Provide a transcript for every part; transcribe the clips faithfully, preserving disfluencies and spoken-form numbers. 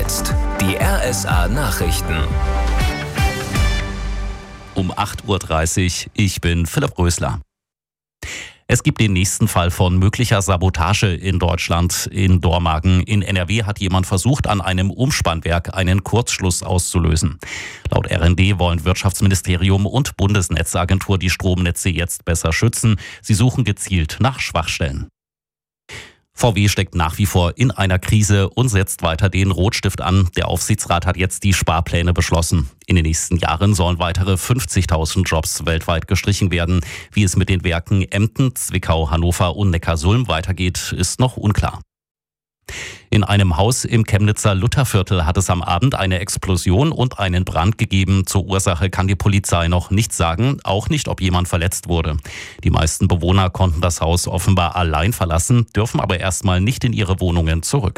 jetzt die R S A-Nachrichten. Um acht Uhr dreißig, ich bin Philipp Rösler. Es gibt den nächsten Fall von möglicher Sabotage in Deutschland. In Dormagen in N R W hat jemand versucht, an einem Umspannwerk einen Kurzschluss auszulösen. Laut R N D wollen Wirtschaftsministerium und Bundesnetzagentur die Stromnetze jetzt besser schützen. Sie suchen gezielt nach Schwachstellen. V W steckt nach wie vor in einer Krise und setzt weiter den Rotstift an. Der Aufsichtsrat hat jetzt die Sparpläne beschlossen. In den nächsten Jahren sollen weitere fünfzigtausend Jobs weltweit gestrichen werden. Wie es mit den Werken Emden, Zwickau, Hannover und Neckarsulm weitergeht, ist noch unklar. In einem Haus im Chemnitzer Lutherviertel hat es am Abend eine Explosion und einen Brand gegeben. Zur Ursache kann die Polizei noch nichts sagen, auch nicht, ob jemand verletzt wurde. Die meisten Bewohner konnten das Haus offenbar allein verlassen, dürfen aber erstmal nicht in ihre Wohnungen zurück.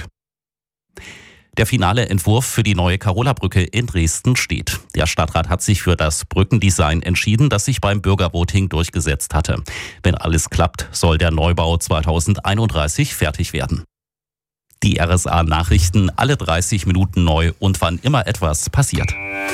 Der finale Entwurf für die neue Karola-Brücke in Dresden steht. Der Stadtrat hat sich für das Brückendesign entschieden, das sich beim Bürgervoting durchgesetzt hatte. Wenn alles klappt, soll der Neubau zweitausendeinunddreißig fertig werden. Die R S A-Nachrichten alle dreißig Minuten neu und wann immer etwas passiert.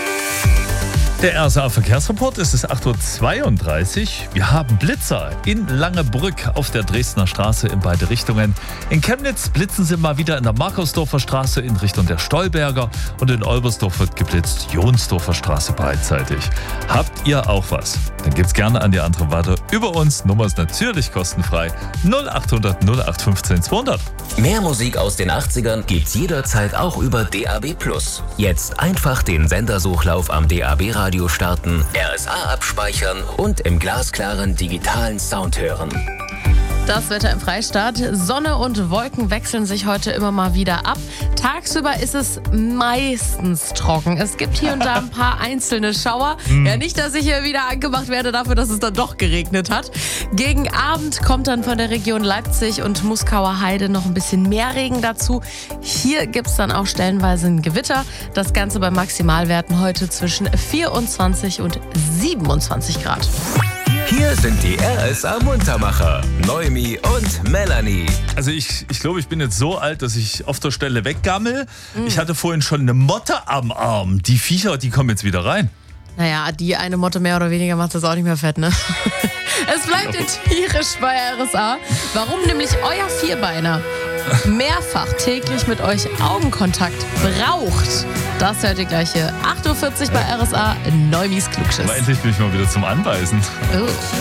Der R S A-Verkehrsreport ist es acht Uhr zweiunddreißig. Wir haben Blitzer in Langebrück auf der Dresdner Straße in beide Richtungen. In Chemnitz blitzen sie mal wieder in der Markersdorfer Straße in Richtung der Stolberger und in Olbersdorf wird geblitzt Jonsdorfer Straße beidseitig. Habt ihr auch was? Dann gibt's gerne an die anderen weiter. Über uns, Nummer ist natürlich kostenfrei. null acht hundert null acht fünfzehn zweihundert. Mehr Musik aus den achtzigern gibt's jederzeit auch über D A B plus. Jetzt einfach den Sendersuchlauf am D A B-Radio starten, R S A abspeichern und im glasklaren digitalen Sound hören. Das Wetter im Freistaat. Sonne und Wolken wechseln sich heute immer mal wieder ab. Tagsüber ist es meistens trocken. Es gibt hier und da ein paar einzelne Schauer. Mm. Ja, nicht, dass ich hier wieder angemacht werde dafür, dass es dann doch geregnet hat. Gegen Abend kommt dann von der Region Leipzig und Muskauer Heide noch ein bisschen mehr Regen dazu. Hier gibt es dann auch stellenweise ein Gewitter. Das Ganze bei Maximalwerten heute zwischen vierundzwanzig und siebenundzwanzig Grad. Hier sind die R S A-Muntermacher, Noemi und Melanie. Also ich, ich glaube, ich bin jetzt so alt, dass ich auf der Stelle weggammel. Mhm. Ich hatte vorhin schon eine Motte am Arm. Die Viecher, die kommen jetzt wieder rein. Naja, die eine Motte mehr oder weniger macht das auch nicht mehr fett, ne? Es bleibt ja tierisch bei R S A. Warum nämlich euer Vierbeiner mehrfach täglich mit euch Augenkontakt braucht, das hört ihr gleich hier. acht Uhr vierzig bei R S A, Neumis Klugschiss. Aber endlich bin ich mal wieder zum Anbeißen. Oh.